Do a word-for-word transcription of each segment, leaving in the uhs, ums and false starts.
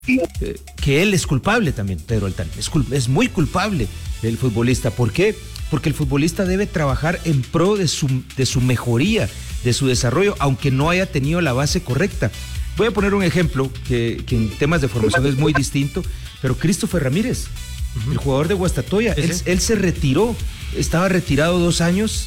eh, que él es culpable también, Pedro Altán, es, cul- es muy culpable el futbolista. ¿Por qué? Porque el futbolista debe trabajar en pro de su, de su mejoría, de su desarrollo, aunque no haya tenido la base correcta. Voy a poner un ejemplo que, que en temas de formación es muy distinto, pero Christopher Ramírez, uh-huh. el jugador de Guastatoya, él, él se retiró, estaba retirado dos años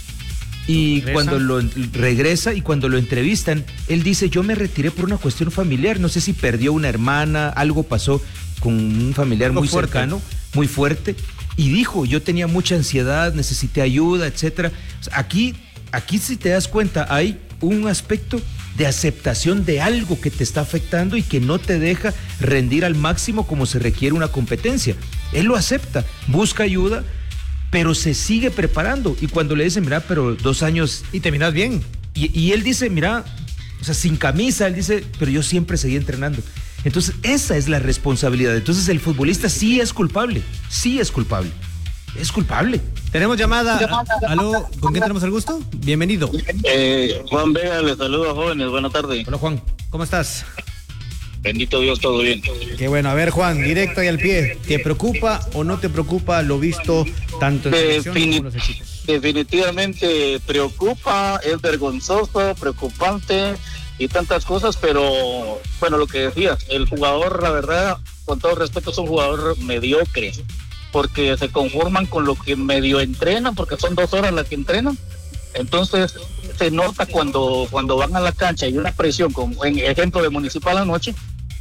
y ¿Regresa? cuando lo regresa y cuando lo entrevistan, él dice, yo me retiré por una cuestión familiar, no sé si perdió una hermana, algo pasó con un familiar muy, muy cercano, muy fuerte, y dijo, yo tenía mucha ansiedad, necesité ayuda, etcétera. O sea, aquí, aquí si te das cuenta, hay un aspecto de aceptación de algo que te está afectando y que no te deja rendir al máximo como se requiere una competencia. Él lo acepta, busca ayuda, pero se sigue preparando. Y cuando le dicen, mira, pero dos años... Y terminas bien. Y, y él dice, mira, o sea, sin camisa, él dice, pero yo siempre seguí entrenando. Entonces, esa es la responsabilidad. Entonces, el futbolista sí es culpable, sí es culpable, es culpable. Tenemos llamada. Aló, ¿con quién tenemos el gusto? Bienvenido. Eh, Juan Vega, les saludo, jóvenes, buenas tardes. Hola, Juan, ¿cómo estás? Bendito Dios, todo bien. Qué bueno. A ver, Juan, directo y al pie. ¿Te preocupa o no te preocupa lo visto tanto en selección como en los equipos? Definitivamente preocupa, es vergonzoso, preocupante y tantas cosas, pero bueno, lo que decías, el jugador, la verdad, con todo respeto, es un jugador mediocre, porque se conforman con lo que medio entrenan, porque son dos horas las que entrenan. Entonces se nota cuando, cuando van a la cancha y una presión, como en ejemplo de Municipal anoche,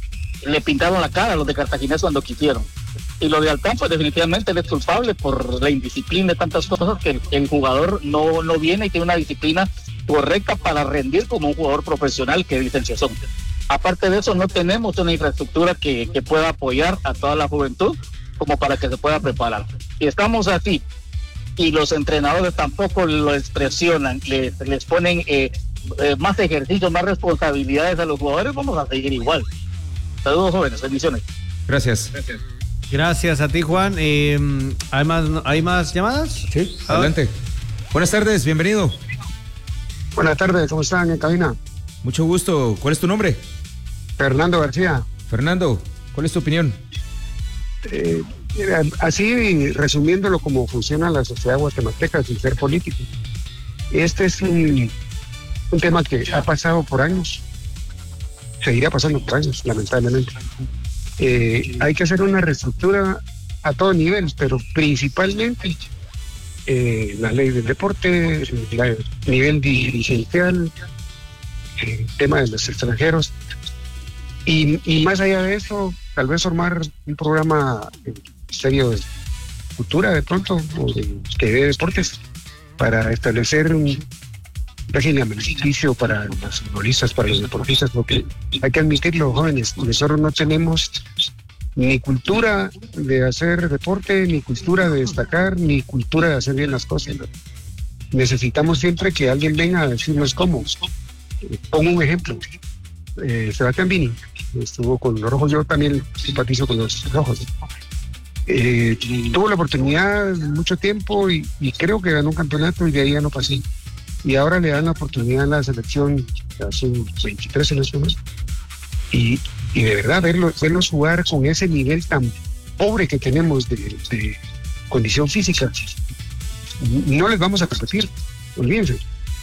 le pintaron la cara a los de Cartaginés cuando quisieron. Y lo de Altán, pues definitivamente él es culpable por la indisciplina de tantas cosas, que el, el jugador no, no viene y tiene una disciplina correcta para rendir como un jugador profesional que dicen que son. Aparte de eso, no tenemos una infraestructura que, que pueda apoyar a toda la juventud como para que se pueda preparar. Si estamos así y los entrenadores tampoco lo presionan, les, les ponen eh, eh, más ejercicios, más responsabilidades a los jugadores, vamos a seguir igual. Saludos, jóvenes, bendiciones. Gracias. Gracias. Gracias a ti, Juan. Eh, ¿hay más, ¿Hay más llamadas? Sí, adelante. Buenas tardes, bienvenido. Buenas tardes, ¿cómo están en cabina? Mucho gusto. ¿Cuál es tu nombre? Fernando García. Fernando, ¿cuál es tu opinión? Eh, así, resumiéndolo, como funciona la sociedad guatemalteca sin ser político. Este es un, un tema que ha pasado por años, seguirá pasando por años, lamentablemente. Eh, hay que hacer una reestructura a todo nivel, pero principalmente eh, la ley del deporte, el nivel dirigencial, el tema de los extranjeros, y, y más allá de eso, tal vez formar un programa en serio de cultura de pronto, o de, que dé deportes, para establecer un régimen beneficio para los futbolistas, para los deportistas, porque hay que admitirlo, jóvenes, nosotros no tenemos ni cultura de hacer deporte, ni cultura de destacar, ni cultura de hacer bien las cosas. Necesitamos siempre que alguien venga a decirnos cómo. Pongo un ejemplo. Eh, Sebastián Vini estuvo con los rojos, yo también simpatizo con los rojos. Eh, tuvo la oportunidad mucho tiempo y, y creo que ganó un campeonato y de ahí ya no pasé. Y ahora le dan la oportunidad a la selección hace veintitrés años más. Y, y de verdad, verlos, verlos jugar con ese nivel tan pobre que tenemos de, de condición física, no les vamos a competir, olvídense.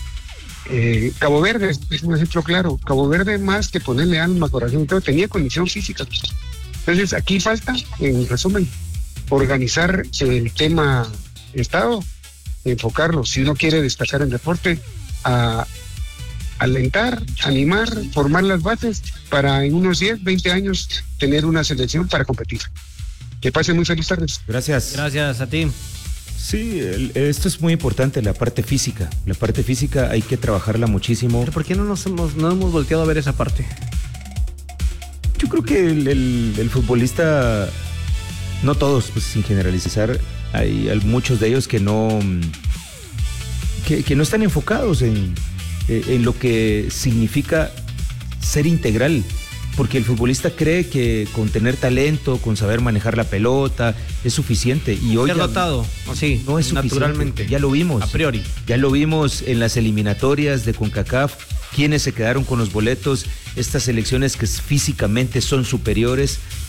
Eh, Cabo Verde es un ejemplo claro. Cabo Verde, más que ponerle alma, corazón, todo, tenía condición física. Entonces aquí falta, en resumen, organizar el tema Estado, enfocarlo, si uno quiere destacar en deporte, a alentar, animar, formar las bases para en unos diez, veinte años tener una selección para competir. Que pasen muy feliz tardes. Gracias. Gracias a ti. Sí, el, esto es muy importante, la parte física. La parte física hay que trabajarla muchísimo. ¿Pero por qué no nos hemos, no hemos volteado a ver esa parte? Yo creo que el, el, el futbolista, no todos, pues sin generalizar, hay, hay muchos de ellos que no, que, que no están enfocados en, en lo que significa ser integral. Porque el futbolista cree que con tener talento, con saber manejar la pelota, es suficiente. Y hoy ser ya dotado, así, no es suficiente. naturalmente. Ya lo vimos. A priori. Ya lo vimos en las eliminatorias de CONCACAF. quiénes se quedaron con los boletos, estas selecciones que físicamente son superiores,